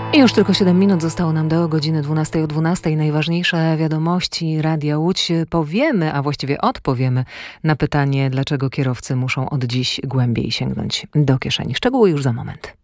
I już tylko 7 minut zostało nam do godziny 12 o 12. Najważniejsze wiadomości Radia Łódź powiemy, a właściwie odpowiemy na pytanie, dlaczego kierowcy muszą od dziś głębiej sięgnąć do kieszeni. Szczegóły już za moment.